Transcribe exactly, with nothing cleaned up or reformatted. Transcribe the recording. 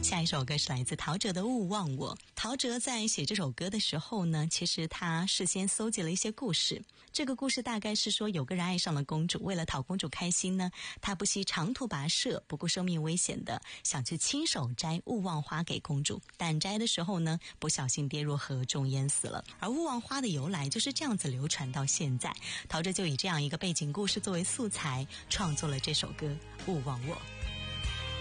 下一首歌是来自陶喆的《勿忘我》。陶喆在写这首歌的时候呢，其实他事先搜集了一些故事。这个故事大概是说，有个人爱上了公主，为了讨公主开心呢，他不惜长途跋涉，不顾生命危险的想去亲手摘勿忘花给公主，但摘的时候呢，不小心跌入河中淹死了。而勿忘花的由来就是这样子流传到现在。陶喆就以这样一个背景故事作为素材，创作了这首歌《勿忘我》。